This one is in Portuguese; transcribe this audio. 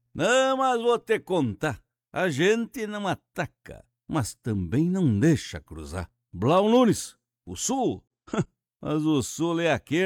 Não, mas vou te contar. A gente não ataca, mas também não deixa cruzar. Blau Nunes, o Sul. Mas o Sul é aquele